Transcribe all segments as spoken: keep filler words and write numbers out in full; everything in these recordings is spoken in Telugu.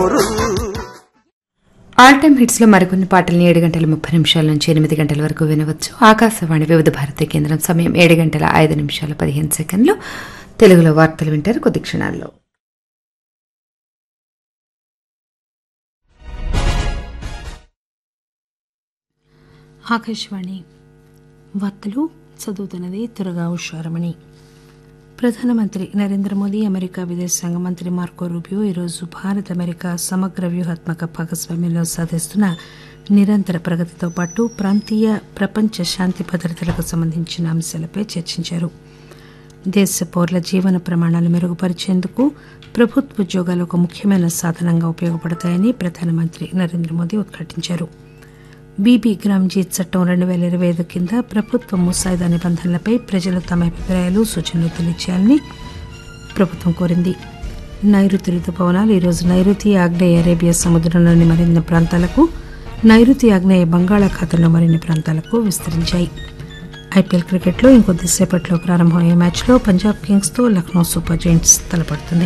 ఆల్ టైమ్ హిట్స్ లో మరికొన్ని పాటలను ఏడు గంటల ముప్పై నిమిషాల నుంచి ఎనిమిది గంటల వరకు వినవచ్చు. ఆకాశవాణి వివిధ భారతి కేంద్రం సమయం ఏడు గంటల ఐదు నిమిషాల పదిహేను సెకండ్లు. తెలుగులో వార్తలు వింటారు కొద్ది క్షణాల్లో. ఆకాశవాణి వార్తలు చదువుతున్నది తురగా ఉషారమణి. ప్రధానమంత్రి నరేంద్ర మోదీ, అమెరికా విదేశాంగ మంత్రి మార్కో రూబియో ఈరోజు భారత్ అమెరికా సమగ్ర వ్యూహాత్మక భాగస్వామ్యంలో సాధిస్తున్న నిరంతర ప్రగతితో పాటు ప్రాంతీయ, ప్రపంచ శాంతి భద్రతలకు సంబంధించిన అంశాలపై చర్చించారు. దేశ పౌరుల జీవన ప్రమాణాలు మెరుగుపరిచేందుకు ప్రభుత్వ ఉద్యోగాలు ఒక ముఖ్యమైన సాధనంగా ఉపయోగపడతాయని ప్రధానమంత్రి నరేంద్ర మోదీ ఉద్ఘాటించారు. బీబీ గ్రామ్జీ చట్టం రెండు పేల ఇరవై ఐదు కింద ప్రభుత్వ ముసాయిదా నిబంధనలపై ప్రజలు తమ అభిప్రాయాలు, సూచనలు తెలియచేయాలని ప్రభుత్వం కోరింది. నైరుతి రుతుపవనాలు ఈరోజు నైరుతి, ఆగ్నేయ అరేబియా సముద్రంలోని మరిన్ని ప్రాంతాలకు, నైరుతి ఆగ్నేయ బంగాళాఖాతంలో మరిన్ని ప్రాంతాలకు విస్తరించాయి. ఐపీఎల్ క్రికెట్లో ఇంకొద్దిసేపట్లో ప్రారంభమయ్యే మ్యాచ్లో పంజాబ్ కింగ్స్తో లక్నో సూపర్ జెయింట్స్ తలపడుతుంది.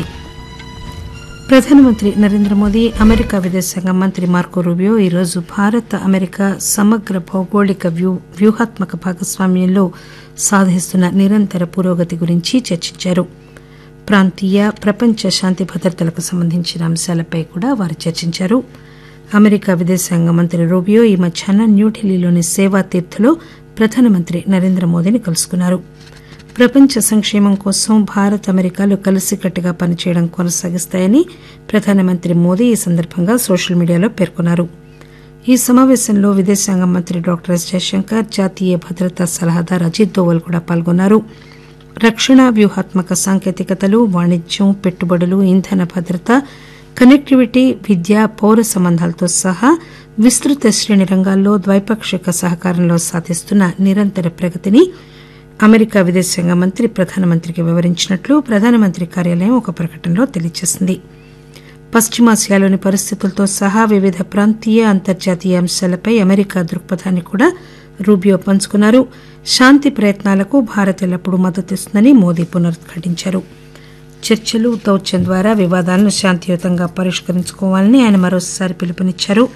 ప్రధానమంత్రి నరేంద్ర మోదీ, అమెరికా విదేశాంగ మంత్రి మార్కో రూబియో ఈరోజు భారత్ అమెరికా సమగ్ర భౌగోళిక వ్యూ వ్యూహాత్మక భాగస్వామ్యంలో సాధిస్తున్న నిరంతర పురోగతి గురించి చర్చించారు. ప్రాంతీయ, ప్రపంచ శాంతి భద్రతలకు సంబంధించిన అంశాలపై కూడా వారు చర్చించారు. అమెరికా విదేశాంగ మంత్రి రూబియో ఈ మధ్యాహ్నం న్యూఢిల్లీలోని సేవా తీర్థలో ప్రధానమంత్రి నరేంద్ర మోదీని కలుసుకున్నారు. ప్రపంచ సంక్షేమం కోసం భారత్, అమెరికాలు కలిసికట్టుగా పనిచేయడం కొనసాగిస్తాయని ప్రధానమంత్రి మోదీ ఈ సందర్భంగా సోషల్ మీడియాలో పేర్కొన్నారు. ఈ సమావేశంలో విదేశాంగ మంత్రి డాక్టర్ ఎస్ జయశంకర్, జాతీయ భద్రతా సలహాదారు అజిత్ దోవల్ కూడా పాల్గొన్నారు. రక్షణ, వ్యూహాత్మక సాంకేతికతలు, వాణిజ్యం, పెట్టుబడులు, ఇంధన భద్రత, కనెక్టివిటీ, విద్య, పౌర సంబంధాలతో సహా విస్తృత శ్రేణి రంగాల్లో ద్వైపాక్షిక సహకారంలో సాధిస్తున్న నిరంతర ప్రగతిని అమెరికా విదేశాంగ మంత్రి ప్రధానమంత్రికి వివరించినట్లు ప్రధానమంత్రి కార్యాలయం ఒక ప్రకటనలో తెలియజేసింది. పశ్చిమాసియాలోని పరిస్థితులతో సహా వివిధ ప్రాంతీయ, అంతర్జాతీయ అంశాలపై అమెరికా దృక్పథాన్ని కూడా రూబియో పంచుకున్నారు. శాంతి ప్రయత్నాలకు భారత్ ఎల్లప్పుడూ మద్దతిస్తుందని మోదీ పునరుద్ఘాటించారు. చర్చలు, దౌత్యం ద్వారా వివాదాలను శాంతియుతంగా పరిష్కరించుకోవాలని ఆయన మరోసారి పిలుపునిచ్చారు.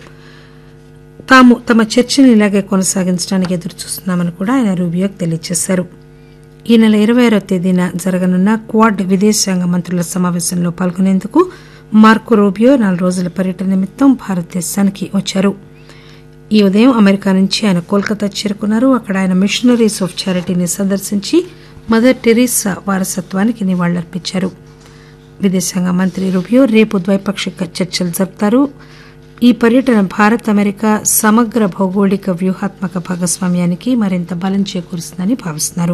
తాము తమ చర్చను ఇలాగే కొనసాగించడానికి ఎదురుచూస్తున్నామని కూడా ఆయన రూబియోకి తెలియజేశారు. ఈ నెల ఇరవై ఆరో తేదీన జరగనున్న క్వాడ్ విదేశాంగ మంత్రుల సమావేశంలో పాల్గొనేందుకు మార్కో రూబియో నాలుగు రోజుల పర్యటన నిమిత్తం భారతదేశానికి వచ్చారు. ఈ ఉదయం అమెరికా నుంచి ఆయన కోల్కతా చేరుకున్నారు. అక్కడ ఆయన మిషనరీస్ ఆఫ్ చారిటీని సందర్శించి మదర్ టెరెసా వారసత్వానికి నివాళులర్పించారు. విదేశాంగ మంత్రి రూబియో రేపు ద్వైపాక్షిక చర్చలు జరుపుతారు. ఈ పర్యటన భారత్, అమెరికా సమగ్ర భౌగోళిక వ్యూహాత్మక భాగస్వామ్యానికి మరింత బలం చేకూరుస్తుందని భావిస్తున్నారు.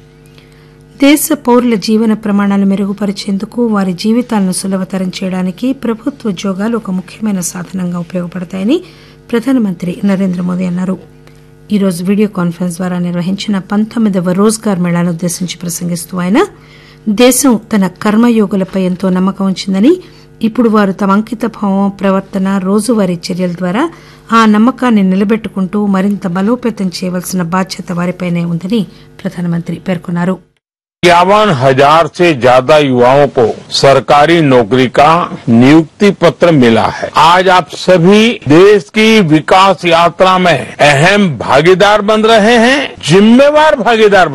దేశ పౌరుల జీవన ప్రమాణాలు మెరుగుపరిచేందుకు, వారి జీవితాలను సులభతరం చేయడానికి ప్రభుత్వ ఉద్యోగాలు ఒక ముఖ్యమైన సాధనంగా ఉపయోగపడతాయని ప్రధానమంత్రి నరేంద్ర మోదీ అన్నారు. ఈరోజు వీడియో కాన్ఫరెన్స్ ద్వారా నిర్వహించిన పంతొమ్మిదవ రోజ్గార్ మేళాను ఉద్దేశించి ప్రసంగిస్తూ ఆయన దేశం తన కర్మయోగులపై ఎంతో నమ్మకం ఉంచిందని, ఇప్పుడు వారు తమ అంకితభావం, ప్రవర్తన, రోజువారీ చర్యల ద్వారా ఆ నమ్మకాన్ని నిలబెట్టుకుంటూ మరింత బలోపేతం చేయవలసిన బాధ్యత వారిపైనే ఉందని ప్రధానమంత్రి పేర్కొన్నారు. इक्यावन हजार से ज्यादा युवाओं को सरकारी नौकरी का नियुक्ति पत्र मिला है. आज आप सभी देश की विकास यात्रा में अहम भागीदार बन रहे हैं, जिम्मेवार भागीदार